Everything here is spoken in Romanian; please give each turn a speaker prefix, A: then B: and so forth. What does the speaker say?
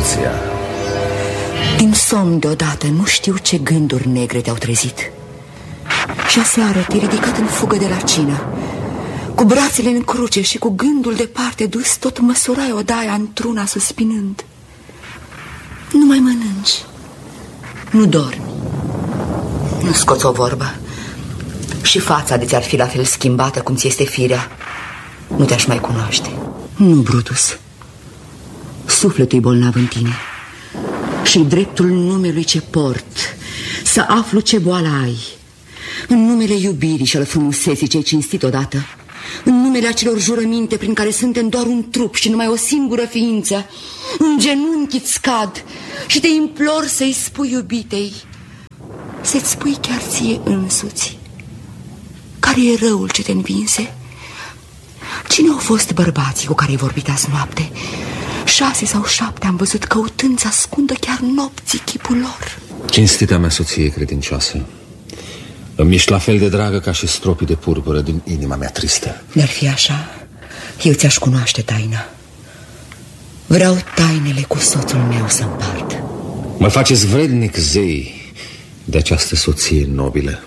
A: soția.
B: Din somn deodată, nu știu ce gânduri negre te-au trezit. Și aseară te-ai ridicat în fugă de la cină, cu brațele în cruce și cu gândul departe dus, tot măsurai odaia într-una suspinând. Nu mai mănânci, nu dormi, nu scoți o vorbă și fața de ți-ar fi la fel schimbată cum ți este firea, nu te-aș mai cunoaște. Nu, Brutus, sufletul-i bolnav în tine și dreptul numelui ce port să aflu ce boală ai, în numele iubirii și al frumuseții ce-ai cinstit odată, în numele acelor jurăminte prin care suntem doar un trup și numai o singură ființă. În genunchi îți scad și te implor să-i spui iubitei, să-ți spui chiar ție însuți care e răul ce te învinse. Cine au fost bărbații cu care ai vorbit azi noapte? 6 sau 7 am văzut căutând să ascundă chiar nopții chipul lor.
A: Cinstita mea soție credincioasă, îmi ești la fel de dragă ca și stropii de purpură din inima mea tristă.
B: N-ar fi așa, eu ți-aș cunoaște taina. Vreau tainele cu soțul meu să împart.
A: Mă faceți vrednic, zei, de această soție nobilă.